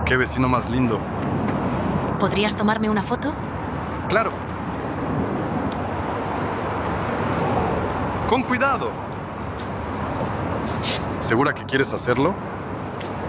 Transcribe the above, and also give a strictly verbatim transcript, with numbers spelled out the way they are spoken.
Qué vecino más lindo. ¿Podrías tomarme una foto? Claro. Con cuidado. ¿Segura que quieres hacerlo?